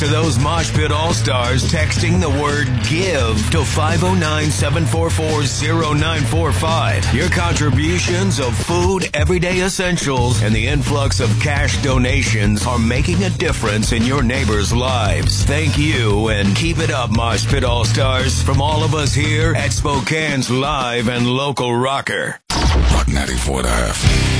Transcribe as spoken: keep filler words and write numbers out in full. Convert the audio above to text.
to those Mosh Pit All-Stars texting the word GIVE to five oh nine, seven four four, oh nine four five. Your contributions of food, everyday essentials, and the influx of cash donations are making a difference in your neighbors' lives. Thank you, and keep it up, Mosh Pit All-Stars, from all of us here at Spokane's live and local rocker. Rock ninety-four and a half.